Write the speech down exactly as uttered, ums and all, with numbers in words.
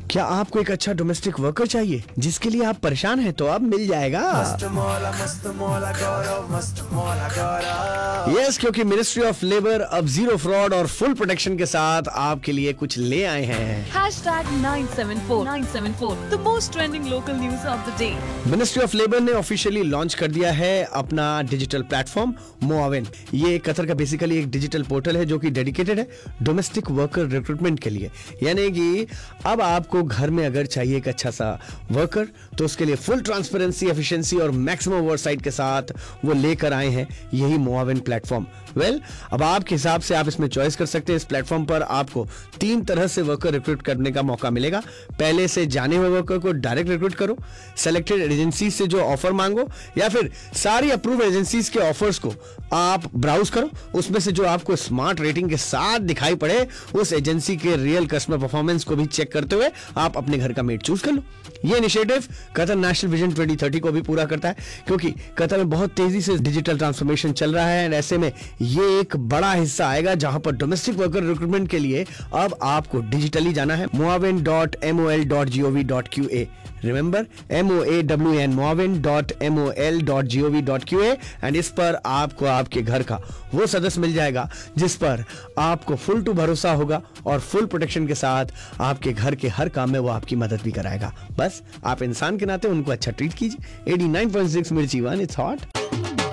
क्या आपको एक अच्छा डोमेस्टिक वर्कर चाहिए जिसके लिए आप परेशान हैं? तो अब मिल जाएगा। यस, क्योंकि मिनिस्ट्री ऑफ लेबर अब जीरो फ्रॉड और फुल प्रोटेक्शन के साथ आपके लिए कुछ ले आए हैं। Hashtag nine seven four nine seven four, the most trending local news of the day. Ministry of labour ने ऑफिशियली लॉन्च कर दिया है अपना डिजिटल प्लेटफॉर्म मोआवेन। ये कतर का बेसिकली एक डिजिटल पोर्टल है जो कि डेडिकेटेड है डोमेस्टिक वर्कर रिक्रूटमेंट के लिए। यानी कि अब आपको घर में अगर चाहिए एक अच्छा सा वर्कर तो उसके लिए फुल ट्रांसपेरेंसी, एफिशिएंसी और मैक्सिमम ओवरसाइट के साथ वो लेकर आए हैं यही मोआवेन प्लेटफॉर्म। वेल well, अब आपके हिसाब से आप इसमें चॉइस कर सकते हैं। इस प्लेटफॉर्म पर आपको तीन तरह से वर्कर रिक्रूट करने का मौका मिलेगा। पहले से जाने हुए वर्कर को डायरेक्ट रिक्रूट करो, सेलेक्टेड एजेंसी से जो ऑफर मांगो, या फिर सारी अप्रूव एजेंसीज के ऑफर्स को आप ब्राउज करो। उसमें से जो आपको स्मार्ट रेटिंग के साथ दिखाई पड़े उस एजेंसी के रियल कस्टमर परफॉर्मेंस को भी चेक करते हुए आप अपने घर का मेट चूज कर लो। ये initiative Qatar national vision twenty thirty को भी पूरा करता है, क्योंकि कतर में बहुत तेजी से डिजिटल ट्रांसफॉर्मेशन चल रहा है। ऐसे में ये एक बड़ा हिस्सा आएगा जहां पर डोमेस्टिक वर्कर रिक्रूटमेंट के लिए अब आपको डिजिटली जाना है। moaven dot mol dot gov dot qa। Remember, M O A W N moaven dot mol dot gov dot qa। And इस पर आपको आपके घर का वो सदस्य मिल जाएगा जिस पर आपको फुल टू भरोसा होगा और फुल प्रोटेक्शन के साथ आपके घर के हर काम में वो आपकी मदद भी कराएगा। बस आप इंसान के नाते उनको अच्छा ट्रीट कीजिए। एटी नाइन पॉइंट सिक्स मिर्ची वन, इट्स हॉट।